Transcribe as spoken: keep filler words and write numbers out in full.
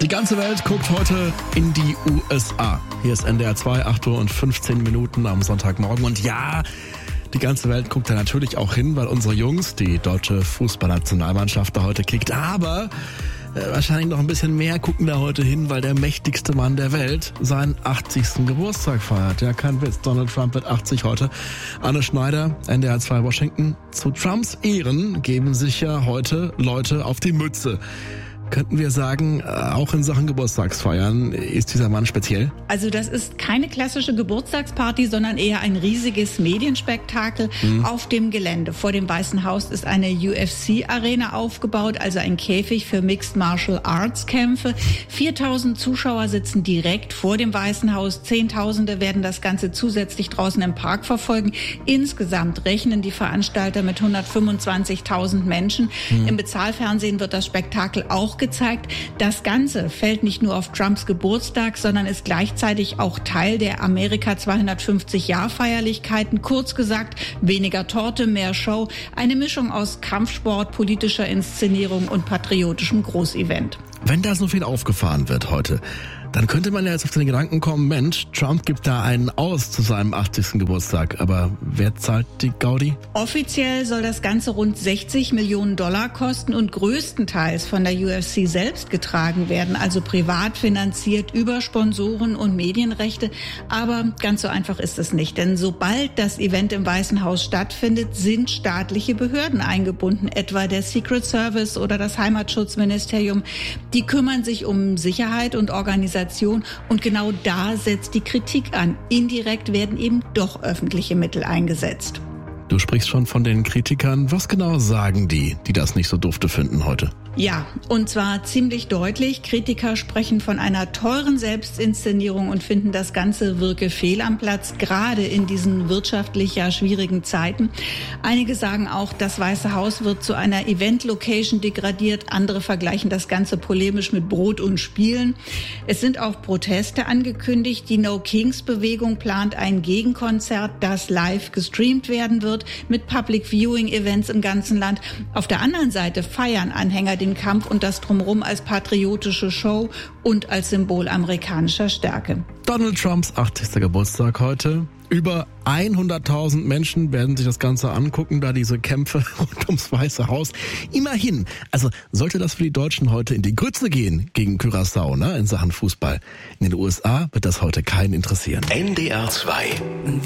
Die ganze Welt guckt heute in die U S A. Hier ist N D R zwei, acht Uhr und fünfzehn Minuten am Sonntagmorgen. Und ja, die ganze Welt guckt da natürlich auch hin, weil unsere Jungs, die deutsche Fußballnationalmannschaft, da heute kickt. Aber äh, wahrscheinlich noch ein bisschen mehr gucken da heute hin, weil der mächtigste Mann der Welt seinen achtzigsten Geburtstag feiert. Ja, kein Witz, Donald Trump wird achtzig heute. Anne Schneider, N D R zwei Washington. Zu Trumps Ehren geben sich ja heute Leute auf die Mütze. Könnten wir sagen, auch in Sachen Geburtstagsfeiern ist dieser Mann speziell? Also das ist keine klassische Geburtstagsparty, sondern eher ein riesiges Medienspektakel mhm. auf dem Gelände. Vor dem Weißen Haus ist eine U F C-Arena aufgebaut, also ein Käfig für Mixed Martial Arts Kämpfe. viertausend Zuschauer sitzen direkt vor dem Weißen Haus. Zehntausende werden das Ganze zusätzlich draußen im Park verfolgen. Insgesamt rechnen die Veranstalter mit hundertfünfundzwanzigtausend Menschen. Mhm. Im Bezahlfernsehen wird das Spektakel auch gezeigt. Das Ganze fällt nicht nur auf Trumps Geburtstag, sondern ist gleichzeitig auch Teil der Amerika zweihundertfünfzig Jahr Feierlichkeiten. Kurz gesagt, weniger Torte, mehr Show. Eine Mischung aus Kampfsport, politischer Inszenierung und patriotischem Großevent. Wenn da so viel aufgefahren wird heute, dann könnte man ja jetzt auf den Gedanken kommen, Mensch, Trump gibt da einen aus zu seinem achtzigsten Geburtstag. Aber wer zahlt die Gaudi? Offiziell soll das Ganze rund sechzig Millionen Dollar kosten und größtenteils von der U F C selbst getragen werden, also privat finanziert über Sponsoren und Medienrechte. Aber ganz so einfach ist es nicht, denn sobald das Event im Weißen Haus stattfindet, sind staatliche Behörden eingebunden, etwa der Secret Service oder das Heimatschutzministerium. Die kümmern sich um Sicherheit und Organisation. Und genau da setzt die Kritik an. Indirekt werden eben doch öffentliche Mittel eingesetzt. Du sprichst schon von den Kritikern. Was genau sagen die, die das nicht so dufte finden heute? Ja, und zwar ziemlich deutlich. Kritiker sprechen von einer teuren Selbstinszenierung und finden, das Ganze wirke fehl am Platz, gerade in diesen wirtschaftlich ja schwierigen Zeiten. Einige sagen auch, das Weiße Haus wird zu einer Event-Location degradiert. Andere vergleichen das Ganze polemisch mit Brot und Spielen. Es sind auch Proteste angekündigt. Die No-Kings-Bewegung plant ein Gegenkonzert, das live gestreamt werden wird, mit Public-Viewing-Events im ganzen Land. Auf der anderen Seite feiern Anhänger den Kampf und das Drumherum als patriotische Show und als Symbol amerikanischer Stärke. Donald Trumps achtzigster Geburtstag heute. Über hunderttausend Menschen werden sich das Ganze angucken, da diese Kämpfe rund ums Weiße Haus. Immerhin, also sollte das für die Deutschen heute in die Grütze gehen gegen Curaçao, ne, in Sachen Fußball. In den U S A wird das heute keinen interessieren. N D R zwei